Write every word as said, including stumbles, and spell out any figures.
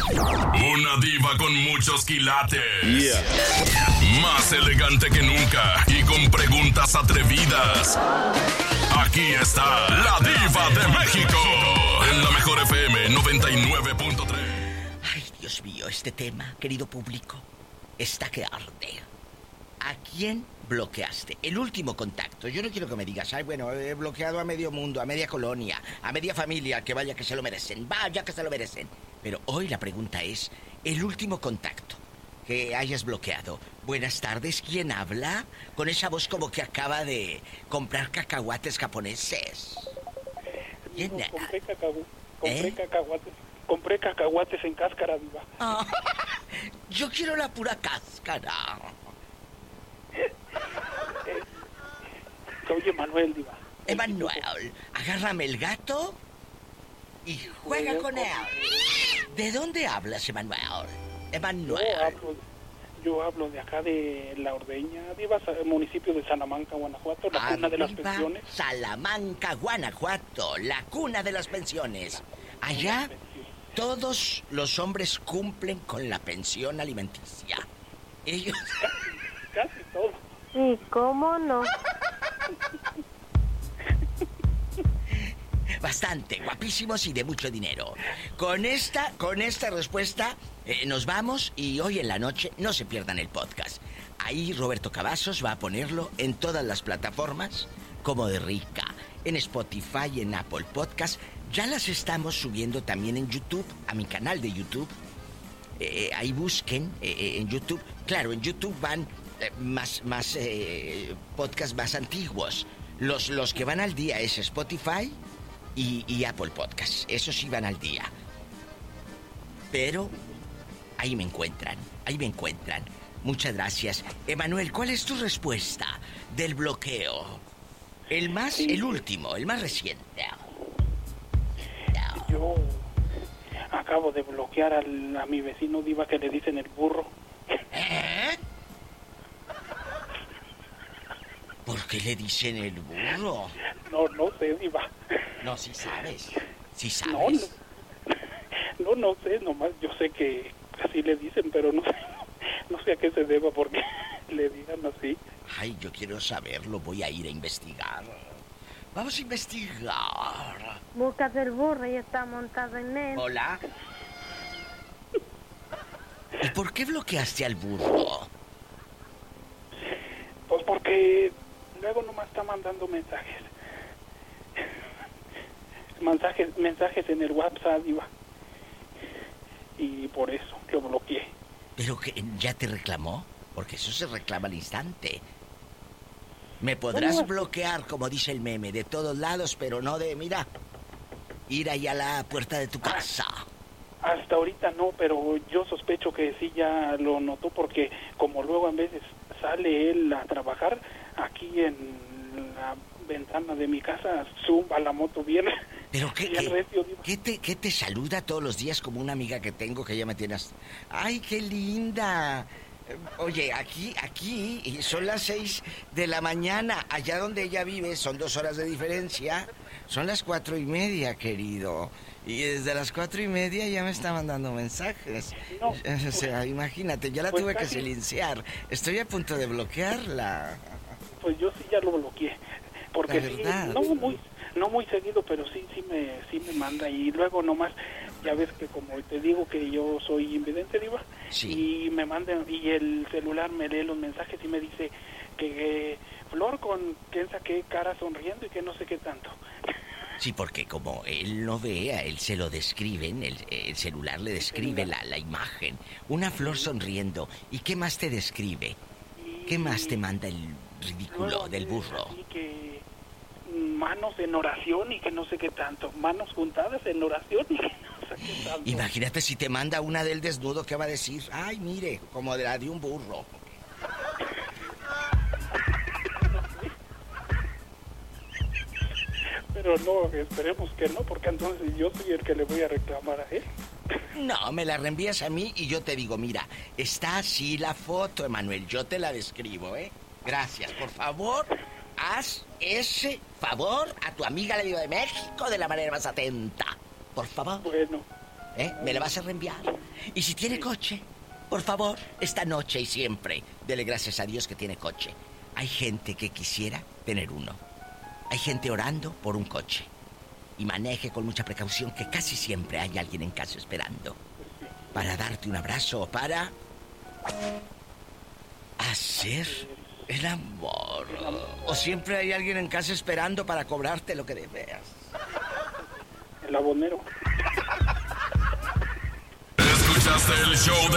Una diva con muchos quilates. Yeah. Más elegante que nunca y con preguntas atrevidas. Aquí está la Diva de México. En la Mejor F M noventa y nueve punto tres. Ay, Dios mío, este tema, querido público, está que arde. ¿A quién bloqueaste? El último contacto. Yo no quiero que me digas, ay, bueno, he bloqueado a medio mundo, a media colonia, a media familia, que vaya que se lo merecen. Vaya que se lo merecen. Pero hoy la pregunta es, el último contacto que hayas bloqueado. Buenas tardes, ¿quién habla? Con esa voz como que acaba de comprar cacahuates japoneses. ¿Quién No, era? compré, cacahu- compré ¿Eh? cacahuates. Compré cacahuates en cáscara, Diva. Ah, yo quiero la pura cáscara. Soy Emanuel, Diva. Emanuel, agárrame el gato y juega con él. ¿De dónde hablas, Emanuel? Yo Emanuel. hablo, yo hablo de acá de La Ordeña, Diva, sa- municipio de Salamanca, Guanajuato, la cuna de las Arriba, pensiones. Salamanca, Guanajuato, la cuna de las pensiones. Allá todos los hombres cumplen con la pensión alimenticia. Ellos... Casi todo. ¿Y cómo no? Bastante, guapísimos y de mucho dinero. Con esta, con esta respuesta eh, nos vamos y hoy en la noche no se pierdan el podcast. Ahí Roberto Cavazos va a ponerlo en todas las plataformas como de rica, en Spotify, en Apple Podcast. Ya las estamos subiendo también en YouTube, a mi canal de YouTube. Eh, ahí busquen eh, eh, en YouTube. Claro, en YouTube van eh, más, más eh, podcasts más antiguos. Los, los que van al día es Spotify y, y Apple Podcasts. Esos sí van al día. Pero ahí me encuentran, ahí me encuentran. Muchas gracias. Emanuel, ¿cuál es tu respuesta del bloqueo? El más, Sí. el último, el más reciente. Yo acabo de bloquear al, a mi vecino, Diva, que le dicen el burro. ¿Eh? ¿Por qué le dicen el burro? No, no sé, Diva. No, sí sabes. Sí No, sabes. no, no, no sé, nomás yo sé que así le dicen, pero no sé, no sé a qué se deba porque le digan así. Ay, yo quiero saberlo. Voy a ir a investigar. Vamos a investigar. Buscas el burro y está montado en él. Hola. ¿Y por qué bloqueaste al burro? Pues porque luego nomás está mandando mensajes. Mensajes, mensajes en el WhatsApp, Diva. Y por eso lo bloqueé. ¿Pero que ya te reclamó? Porque eso se reclama al instante. Me podrás ¿Cómo? bloquear, como dice el meme, de todos lados, pero no de, mira, ir ahí a la puerta de tu casa. Hasta ahorita no, pero yo sospecho que sí ya lo notó porque como luego a veces sale él a trabajar aquí en la ventana de mi casa, zumba la moto bien. ¿Pero qué, bien qué, recio, Diva. qué te, qué te saluda todos los días como una amiga que tengo que ya me tienes? ¡Ay, qué linda! Oye, aquí, aquí son las seis de la mañana. Allá donde ella vive son dos horas de diferencia. Son las cuatro y media, querido. Y desde las cuatro y media ya me está mandando mensajes. No, O sea, imagínate, ya la pues tuve que casi- silenciar. Estoy a punto de bloquearla. Pues yo sí ya lo bloqueé. Porque La sí, verdad. no muy no muy seguido, pero sí sí me sí me manda y luego nomás ya ves que como te digo que yo soy invidente, Diva, Sí. y me mandan y el celular me lee los mensajes y me dice que, eh, Flor con quién saqué cara sonriendo y que no sé qué tanto. Sí, porque como él no ve, a él se lo describen, el, el celular le describe la, la imagen. Una flor sonriendo. ¿Y qué más te describe? ¿Qué más te manda el ridículo Luego del me burro? dice así que manos en oración y que no sé qué tanto, manos juntadas en oración y que no sé qué tanto. Imagínate si te manda una del desnudo, ¿qué va a decir? Ay, mire, como de la de un burro. Pero no, esperemos que no, porque entonces yo soy el que le voy a reclamar a él. No, me la reenvías a mí y yo te digo, mira, está así la foto, Emanuel, yo te la describo, ¿eh? Gracias, por favor, haz ese favor a tu amiga la Diva de México de la manera más atenta. Por favor. Bueno. ¿Eh? ¿Me la vas a reenviar? Y si tiene coche, por favor, esta noche y siempre, dele gracias a Dios que tiene coche. Hay gente que quisiera tener uno. Hay gente orando por un coche. Y maneje con mucha precaución, que casi siempre hay alguien en casa esperando para darte un abrazo o para hacer el amor. O siempre hay alguien en casa esperando para cobrarte lo que debes. El abonero. Escuchaste el show